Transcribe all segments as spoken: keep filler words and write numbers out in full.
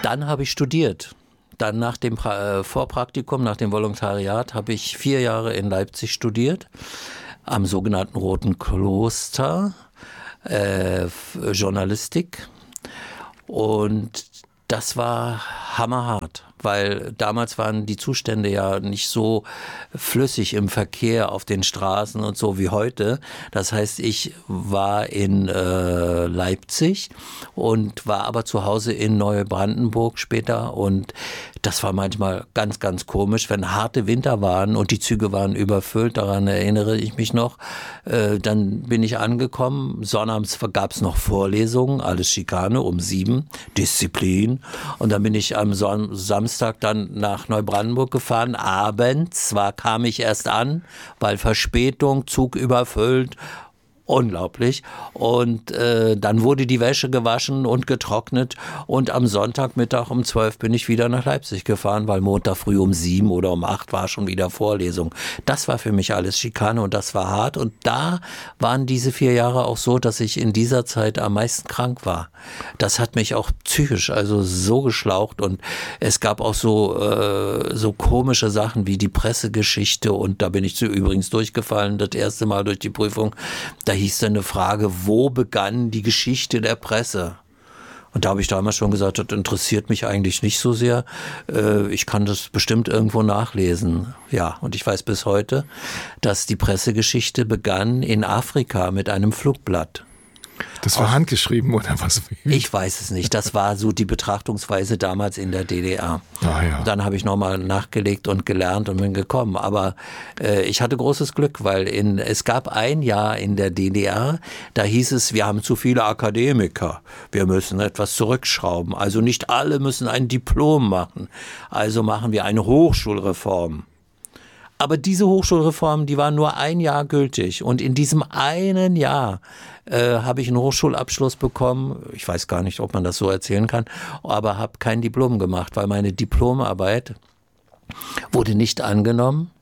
Dann habe ich studiert. Dann nach dem pra- äh, Vorpraktikum, nach dem Volontariat, habe ich vier Jahre in Leipzig studiert, am sogenannten Roten Kloster, äh, Journalistik. Und das war hammerhart, weil damals waren die Zustände ja nicht so flüssig im Verkehr auf den Straßen und so wie heute. Das heißt, ich war in äh, Leipzig und war aber zu Hause in Neubrandenburg später, und das war manchmal ganz, ganz komisch, wenn harte Winter waren und die Züge waren überfüllt, daran erinnere ich mich noch. Äh, dann bin ich angekommen, sonnabends gab es noch Vorlesungen, alles Schikane um sieben, Disziplin. Und dann bin ich am Son- Samstag dann nach Neubrandenburg gefahren. Abends war, kam ich erst an, weil Verspätung, Zug überfüllt. Unglaublich. Und äh, dann wurde die Wäsche gewaschen und getrocknet, und am Sonntagmittag um zwölf bin ich wieder nach Leipzig gefahren, weil Montag früh um sieben oder um acht war schon wieder Vorlesung. Das war für mich alles Schikane und das war hart, und da waren diese vier Jahre auch so, dass ich in dieser Zeit am meisten krank war. Das hat mich auch psychisch also so geschlaucht, und es gab auch so, äh, so komische Sachen wie die Pressegeschichte, und da bin ich zu übrigens durchgefallen, das erste Mal durch die Prüfung. Da hieß dann eine Frage, wo begann die Geschichte der Presse? Und da habe ich damals schon gesagt, das interessiert mich eigentlich nicht so sehr. Ich kann das bestimmt irgendwo nachlesen. Ja, und ich weiß bis heute, dass die Pressegeschichte begann in Afrika mit einem Flugblatt. Das war handgeschrieben oder was? Ich weiß es nicht. Das war so die Betrachtungsweise damals in der D D R. Ah, ja. Und dann habe ich nochmal nachgelegt und gelernt und bin gekommen. Aber äh, ich hatte großes Glück, weil in, es gab ein Jahr in der D D R, da hieß es, wir haben zu viele Akademiker. Wir müssen etwas zurückschrauben. Also nicht alle müssen ein Diplom machen. Also machen wir eine Hochschulreform. Aber diese Hochschulreform, die war nur ein Jahr gültig. Und in diesem einen Jahr äh, habe ich einen Hochschulabschluss bekommen. Ich weiß gar nicht, ob man das so erzählen kann, aber habe kein Diplom gemacht, weil meine Diplomarbeit wurde nicht angenommen.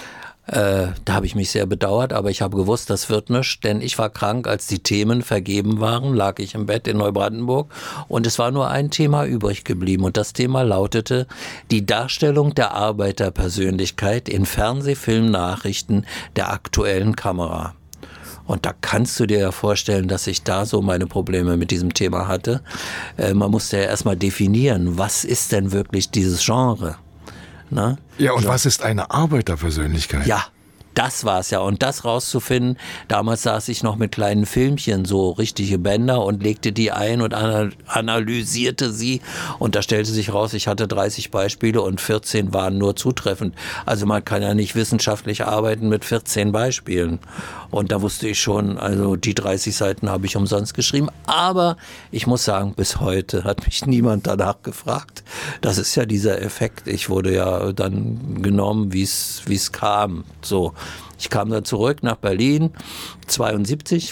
Äh, da habe ich mich sehr bedauert, aber ich habe gewusst, das wird nichts, denn ich war krank, als die Themen vergeben waren, lag ich im Bett in Neubrandenburg, und es war nur ein Thema übrig geblieben, und das Thema lautete die Darstellung der Arbeiterpersönlichkeit in Fernseh-, Film-, Nachrichten der aktuellen Kamera. Und da kannst du dir ja vorstellen, dass ich da so meine Probleme mit diesem Thema hatte. Äh, man musste ja erstmal definieren, was ist denn wirklich dieses Genre? Na? Ja, und so. Was ist eine Arbeiterpersönlichkeit? Ja, das war's ja. Und das rauszufinden, damals saß ich noch mit kleinen Filmchen, so richtige Bänder, und legte die ein und analysierte sie. Und da stellte sich raus, ich hatte dreißig Beispiele und vierzehn waren nur zutreffend. Also man kann ja nicht wissenschaftlich arbeiten mit vierzehn Beispielen. Und da wusste ich schon, also die dreißig Seiten habe ich umsonst geschrieben. Aber ich muss sagen, bis heute hat mich niemand danach gefragt. Das ist ja dieser Effekt. Ich wurde ja dann genommen, wie es wie es kam. So, ich kam dann zurück nach Berlin, zweiundsiebzig.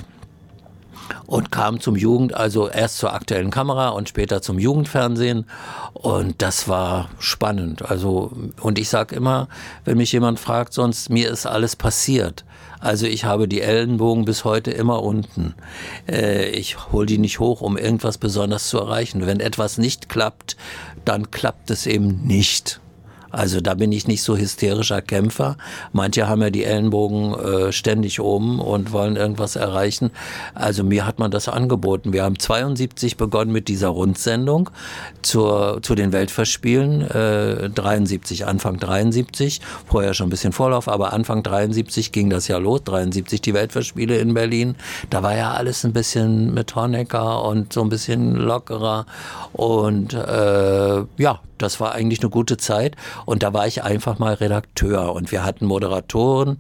Und kam zum Jugend, also erst zur aktuellen Kamera und später zum Jugendfernsehen. Und das war spannend. Also, und ich sage immer, wenn mich jemand fragt, sonst, mir ist alles passiert. Also ich habe die Ellenbogen bis heute immer unten. Äh, ich hole die nicht hoch, um irgendwas besonders zu erreichen. Wenn etwas nicht klappt, dann klappt es eben nicht. Also da bin ich nicht so hysterischer Kämpfer. Manche haben ja die Ellenbogen äh, ständig oben und wollen irgendwas erreichen. Also mir hat man das angeboten. Wir haben zweiundsiebzig begonnen mit dieser Rundsendung zur, zu den Weltfestspielen. Äh, dreiundsiebzig, Anfang dreiundsiebzig. Vorher schon ein bisschen Vorlauf, aber Anfang dreiundsiebzig ging das ja los. dreiundsiebzig die Weltfestspiele in Berlin. Da war ja alles ein bisschen mit Honecker und so ein bisschen lockerer. Und äh, ja, das war eigentlich eine gute Zeit, und da war ich einfach mal Redakteur, und wir hatten Moderatoren,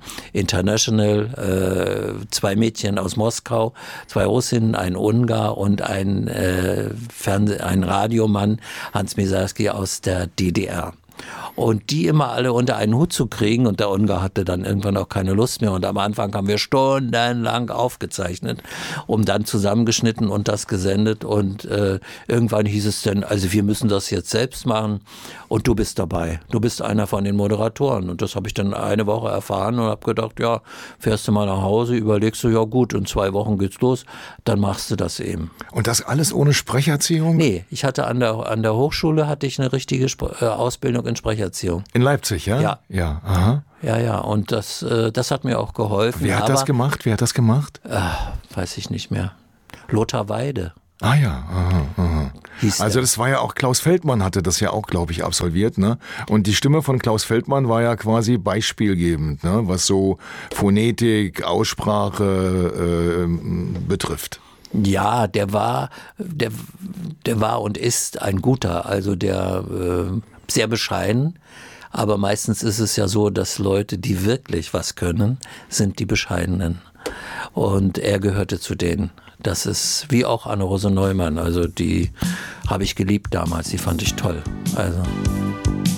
International, äh, zwei Mädchen aus Moskau, zwei Russinnen, ein Ungar und ein, äh, Fernseh-, ein Radiomann, Hans Misarski aus der D D R. Und die immer alle unter einen Hut zu kriegen, und der Ungar hatte dann irgendwann auch keine Lust mehr. Und am Anfang haben wir stundenlang aufgezeichnet, um dann zusammengeschnitten und das gesendet. Und äh, irgendwann hieß es dann, also wir müssen das jetzt selbst machen und du bist dabei. Du bist einer von den Moderatoren. Und das habe ich dann eine Woche erfahren und habe gedacht, ja, fährst du mal nach Hause, überlegst du, ja gut, in zwei Wochen geht's los, dann machst du das eben. Und das alles ohne Sprecherziehung? Nee, ich hatte an der, an der Hochschule hatte ich eine richtige Spr- äh, Ausbildung in Sprecherziehung. In Leipzig, ja? Ja. Ja, aha. Ja, ja, und das, äh, das hat mir auch geholfen. Wer hat aber, das gemacht? Wer hat das gemacht? Äh, weiß ich nicht mehr. Lothar Weide. Ah ja, aha, aha. Hieß Also der. das war ja auch, Klaus Feldmann hatte das ja auch, glaube ich, absolviert, ne? Und die Stimme von Klaus Feldmann war ja quasi beispielgebend, ne? Was so Phonetik, Aussprache äh, betrifft. Ja, der war, der, der war und ist ein guter, also der äh, sehr bescheiden. Aber meistens ist es ja so, dass Leute, die wirklich was können, sind die Bescheidenen. Und er gehörte zu denen. Das ist wie auch Anne-Rose Neumann. Also die habe ich geliebt damals, die fand ich toll. Also